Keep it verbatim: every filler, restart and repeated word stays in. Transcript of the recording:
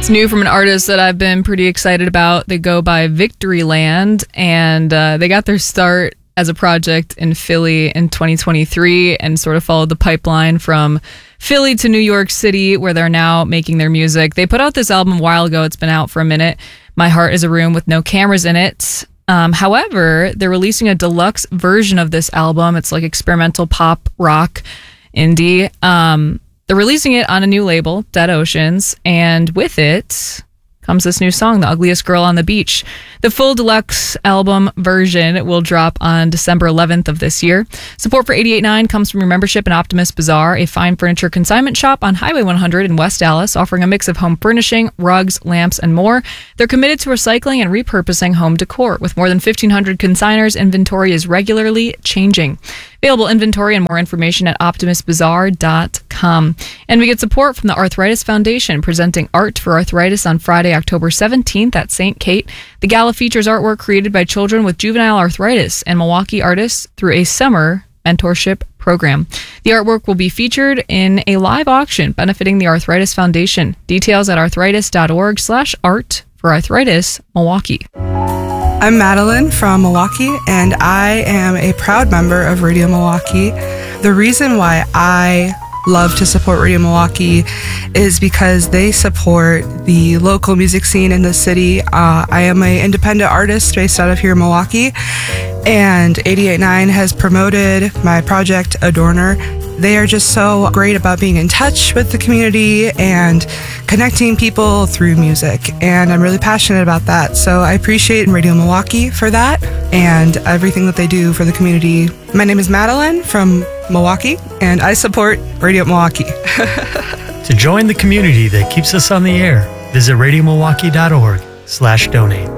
It's new from an artist that I've been pretty excited about. They go by Victoryland, and uh, they got their start as a project in Philly in twenty twenty-three and sort of followed the pipeline from Philly to New York City, where they're now making their music. They put out this album a while ago. It's been out for a minute. My Heart is a Room with No Cameras in It. Um, however, they're releasing a deluxe version of this album. It's like experimental pop, rock, indie. Um, they're releasing it on a new label, Dead Oceans, and with it comes this new song, The Ugliest Girl on the Beach. The full deluxe album version will drop on December eleventh of this year. Support for eighty-eight point nine comes from your membership in Optimist Bazaar, a fine furniture consignment shop on Highway one hundred in West Dallas, offering a mix of home furnishing, rugs, lamps, and more. They're committed to recycling and repurposing home decor. With more than fifteen hundred consigners, inventory is regularly changing. Available inventory and more information at optimist bazaar dot com. And we get support from the Arthritis Foundation, presenting Art for Arthritis on Friday, October seventeenth at Saint Kate. The gala features artwork created by children with juvenile arthritis and Milwaukee artists through a summer mentorship program. The artwork will be featured in a live auction benefiting the Arthritis Foundation. Details at arthritis dot org slash art for arthritis Milwaukee. I'm Madeline from Milwaukee, and I am a proud member of Radio Milwaukee. The reason why I love to support Radio Milwaukee is because they support the local music scene in the city. Uh, I am an independent artist based out of here in Milwaukee, and eighty-eight point nine has promoted my project, Adorner. They are just so great about being in touch with the community and connecting people through music, and I'm really passionate about that. So I appreciate Radio Milwaukee for that and everything that they do for the community. My name is Madeline from Milwaukee, and I support Radio Milwaukee. To join the community that keeps us on the air, visit radio milwaukee dot org slash donate.